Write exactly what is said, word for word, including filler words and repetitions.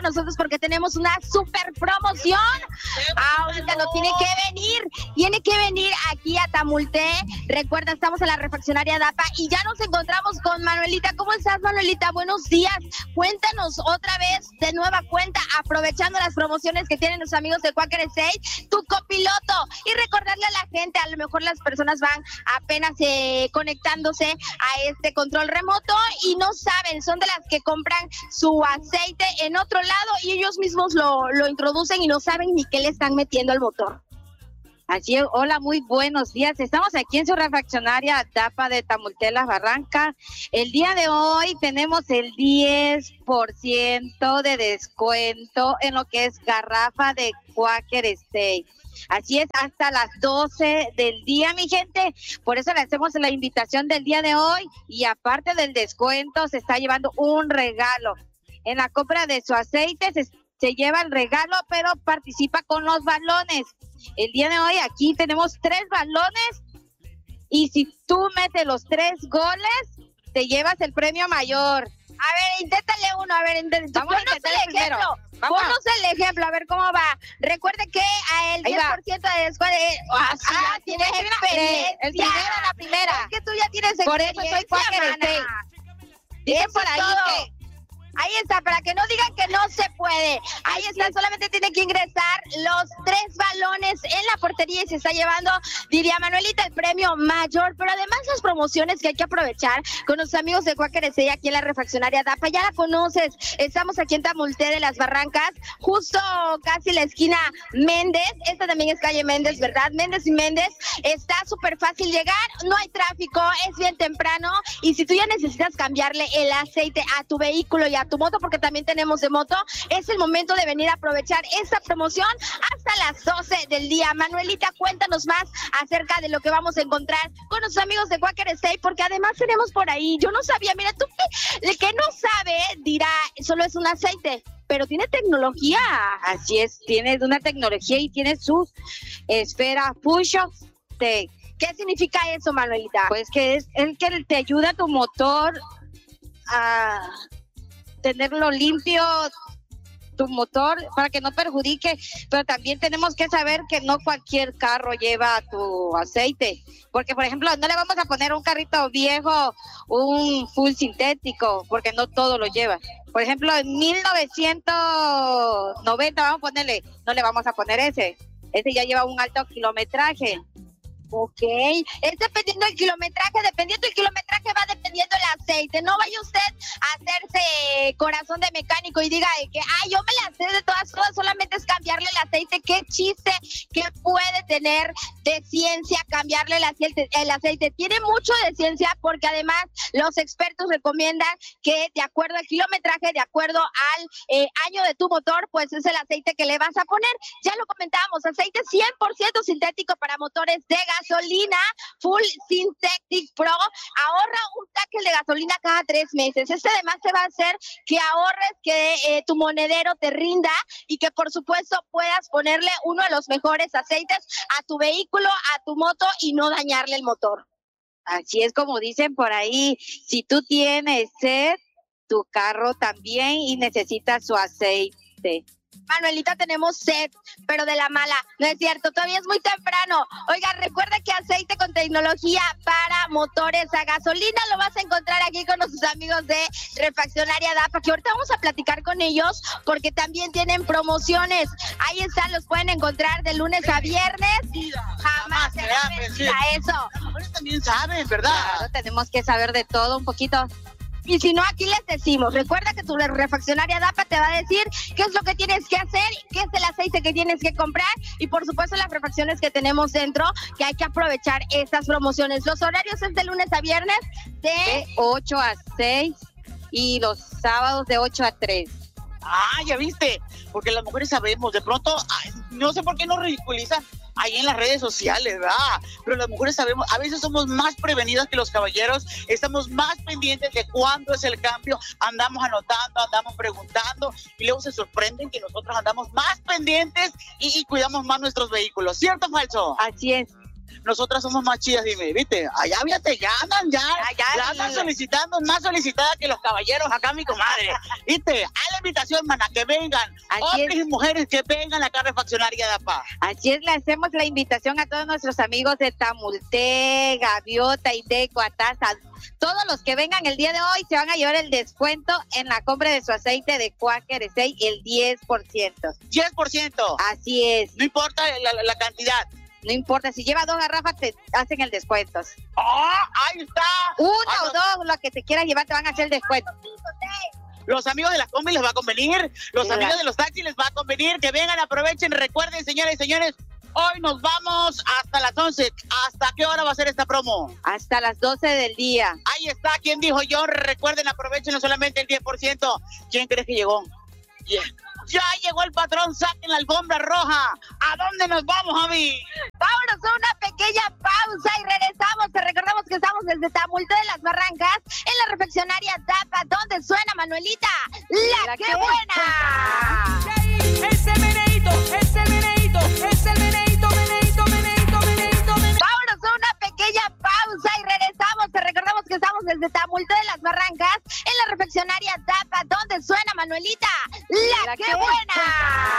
con nosotros porque tenemos una super promoción. Ahorita no tiene que venir, tiene que venir aquí a Tamulté. Recuerda, estamos en la refaccionaria Dapa y ya nos encontramos con Manuelita. ¿Cómo estás, Manuelita? Buenos días. Cuéntanos otra vez de nueva cuenta, aprovechando las promociones que tienen los amigos de Quaker State, tu copiloto. Y recordarle a la gente, a lo mejor las personas van apenas eh, conectándose a este control remoto y no saben, son de las que compran su aceite en otro lado y ellos mismos lo, lo introducen y no saben ni qué le están metiendo al motor. Así es, hola, muy buenos días. Estamos aquí en su refaccionaria Dapa de Tamulté, Las Barrancas. El día de hoy tenemos el diez por ciento de descuento en lo que es garrafa de Quaker State. Así es, hasta las doce del día, mi gente. Por eso le hacemos la invitación del día de hoy. Y aparte del descuento, se está llevando un regalo. En la compra de su aceite se, se lleva el regalo, pero participa con los balones. El día de hoy aquí tenemos tres balones. Y si tú metes los tres goles, te llevas el premio mayor. A ver, inténtale uno, a ver, inténtale. Vamos a intentar el primero. Ponos el ejemplo, a ver cómo va. Recuerde que a el diez por ciento de descuento. Ah, sí, ah, tienes experiencia. El primero, la primera. Es que tú ya tienes por experiencia. Por eso soy Quaker State. Dicen por ahí que... Ahí está, para que no digan que no se puede. Ahí está, solamente tiene que ingresar los tres balones en la portería y se está llevando, diría Manuelita, el premio mayor. Pero además las promociones que hay que aprovechar con los amigos de Quaker State aquí en la refaccionaria Dapa. Ya la conoces, estamos aquí en Tamulté de Las Barrancas, justo casi la esquina Méndez. Esta también es calle Méndez, ¿verdad? Méndez y Méndez. Está súper fácil llegar, no hay tráfico, es bien temprano. Y si tú ya necesitas cambiarle el aceite a tu vehículo y a tu moto, porque también tenemos de moto, es el momento de venir a aprovechar esta promoción hasta las doce del día. Manuelita, cuéntanos más acerca de lo que vamos a encontrar con los amigos de Quaker State, porque además tenemos por ahí, yo no sabía, mira tú, el que no sabe dirá, solo es un aceite, pero tiene tecnología. Así es, tiene una tecnología y tiene su esfera Fusion Tech. ¿Qué significa eso, Manuelita? Pues que es el que te ayuda a tu motor a tenerlo limpio, tu motor, para que no perjudique, pero también tenemos que saber que no cualquier carro lleva tu aceite, porque por ejemplo no le vamos a poner un carrito viejo un full sintético, porque no todo lo lleva. Por ejemplo, en mil novecientos noventa vamos a ponerle, no le vamos a poner ese, ese ya lleva un alto kilometraje. Ok, es dependiendo del kilometraje, dependiendo del kilometraje va dependiendo el aceite. No vaya usted a hacerse corazón de mecánico y diga que, ay, yo me la sé de todas cosas, solamente es cambiarle el aceite. Qué chiste que puede tener de ciencia cambiarle el aceite. El aceite tiene mucho de ciencia porque además los expertos recomiendan que de acuerdo al kilometraje, de acuerdo al eh, año de tu motor, pues es el aceite que le vas a poner. Ya lo comentábamos, aceite cien por ciento sintético para motores de gas. Gasolina Full Synthetic Pro, ahorra un tanque de gasolina cada tres meses. Este además te va a hacer que ahorres, que eh, tu monedero te rinda y que por supuesto puedas ponerle uno de los mejores aceites a tu vehículo, a tu moto y no dañarle el motor. Así es como dicen por ahí, si tú tienes sed, tu carro también y necesitas su aceite. Manuelita, tenemos sed, pero de la mala. No es cierto, todavía es muy temprano. Oiga, recuerda que aceite con tecnología para motores a gasolina lo vas a encontrar aquí con nuestros amigos de Refaccionaria Dapa, que ahorita vamos a platicar con ellos porque también tienen promociones. Ahí están, los pueden encontrar de lunes a viernes. Jamás se va a mentira eso. Los también saben, ¿verdad? Claro, tenemos que saber de todo un poquito. Y si no, aquí les decimos, recuerda que tu refaccionaria Dapa te va a decir qué es lo que tienes que hacer, qué es el aceite que tienes que comprar y por supuesto las refacciones que tenemos dentro, que hay que aprovechar estas promociones. Los horarios es de lunes a viernes de, de ocho a seis y los sábados de ocho a tres. Ah, ya viste, porque las mujeres sabemos, de pronto, ay, no sé por qué nos ridiculizan ahí en las redes sociales, ¿verdad? Pero las mujeres sabemos, a veces somos más prevenidas que los caballeros, estamos más pendientes de cuándo es el cambio, andamos anotando, andamos preguntando y luego se sorprenden que nosotros andamos más pendientes y, y cuidamos más nuestros vehículos, ¿cierto o falso? Así es. nosotras somos más chidas, dime, ¿viste? Allá, fíjate, ya andan, ya, Allá, ya andan solicitando, más solicitada que los caballeros acá, mi comadre, ¿viste? A la invitación, mana, que vengan, Así hombres es. y mujeres que vengan acá a Refaccionaria Dapa. Así es, le hacemos la invitación a todos nuestros amigos de Tamulté, Gaviota, Ideco, Ataza. Todos los que vengan el día de hoy se van a llevar el descuento en la compra de su aceite de Quaker Stay, el diez por ciento. diez por ciento. Así es, No importa la, la- la cantidad. no importa, si lleva dos garrafas te hacen el descuento. ¡Oh, ahí está! Una Ah, o los, dos, lo que te quieras llevar te van a hacer el descuento. los amigos de las combi les va a convenir, los Mira. amigos de los taxis les va a convenir, que vengan, aprovechen, recuerden, señores y señores, hoy nos vamos hasta las once. ¿Hasta qué hora va a ser esta promo? Hasta las doce del día. Ahí está, ¿quién dijo yo? Recuerden, aprovechen solamente el diez por ciento. ¿Quién crees que llegó? Yeah. Ya llegó el patrón, saquen la alfombra roja. ¿A dónde nos vamos, Javi? Vámonos a una pequeña pausa y regresamos. Te recordamos que estamos desde Tamulté de las Barrancas, en la refaccionaria Dapa, donde suena Manuelita, la, La que que buena. Ese meneíto, ese meneíto, ese meneíto, meneíto, meneíto, meneíto, meneíto. Vámonos a una pequeña pausa y regresamos. Te recordamos que estamos desde Tamulté de las Barrancas, en la refaccionaria Dapa, donde suena Manuelita, la, La que que buena.